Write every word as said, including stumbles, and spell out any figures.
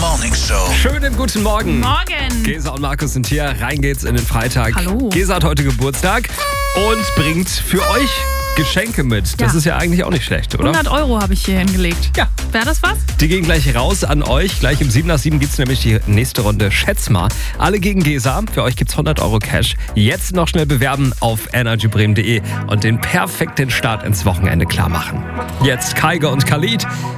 Morning Show. Schönen guten Morgen. Morgen. Gesa und Markus sind hier. Rein geht's in den Freitag. Hallo. Gesa hat heute Geburtstag und bringt für euch Geschenke mit. Das Ja. ist ja eigentlich auch nicht schlecht, oder? hundert Euro habe ich hier hingelegt. Ja. Wäre das was? Die gehen gleich raus an euch. Gleich um sieben nach sieben gibt's nämlich die nächste Runde Schätz mal. Alle gegen Gesa. Für euch gibt's hundert Euro Cash. Jetzt noch schnell bewerben auf energy bremen punkt de und den perfekten Start ins Wochenende klar machen. Jetzt Kaiger und Khalid.